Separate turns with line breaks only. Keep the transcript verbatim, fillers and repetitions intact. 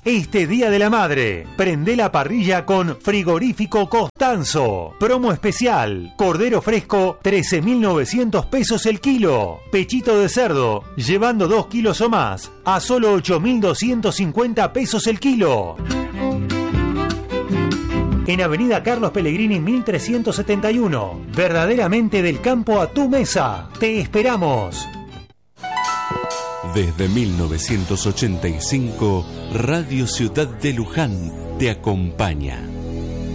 Este Día de la Madre, prende la parrilla con Frigorífico Costanzo. Promo especial, cordero fresco, trece mil novecientos pesos el kilo. Pechito de cerdo, llevando dos kilos o más, a solo ocho mil doscientos cincuenta pesos el kilo. En Avenida Carlos Pellegrini mil trescientos setenta y uno, verdaderamente del campo a tu mesa. Te esperamos.
Desde mil novecientos ochenta y cinco, Radio Ciudad de Luján te acompaña.